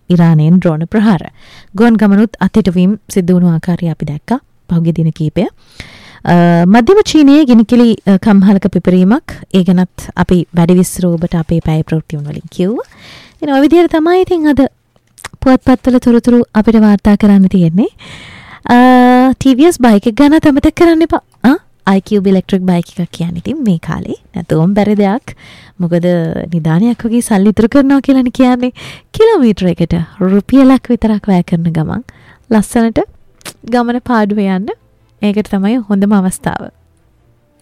ඉරානයෙන් ඩ්‍රෝන ප්‍රහාර. ගුවන් ගමනුත් අත්හිටුවීම් සිද්ධ වුණු ආකාරය අපි දැක්කා පහුගිය දින කීපය. මධ්‍යම චීනයේ ගිනිකිලි කම්හලක පිපිරීමක් ඒ ගැනත් අපි වැඩි විස්තර ඔබට අපේ පැය ප්‍රවෘත්ති වලින් කිව්වා. ඉතින් ඔය විදිහට තමයි ඉතින් අද පුවත්පත්වල තොරතුරු අපිට වාර්තා කරන්න තියෙන්නේ. TVS බයික් එක ගැන අමතක කරන්න එපා. iQube ඉලෙක්ට්‍රික් බයික් එකක් කියන්නේ ඉතින් මේ කාලේ නැතුවම බැරි දෙයක්. මොකද නිදානයක් වගේ සල්ලි ඉතුරු කරනවා කියලානේ කියන්නේ. කිලෝමීටරයකට රුපියලක් විතරක් වැය කරන ගමන් ලස්සනට ගමන පාඩුවේ යන්න. ඒකට තමයි හොඳම අවස්ථාව.